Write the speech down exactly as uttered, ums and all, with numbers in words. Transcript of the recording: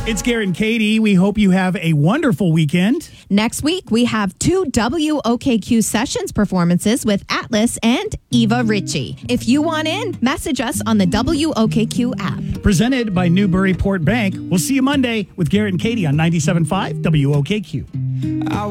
It's Garrett and Katie. We hope you have a wonderful weekend. Next week, we have two W O K Q Sessions performances with Atlas and Eva Ritchie. If you want in, message us on the W O K Q app. Presented by Newburyport Bank. We'll see you Monday with Garrett and Katie on ninety-seven point five W O K Q.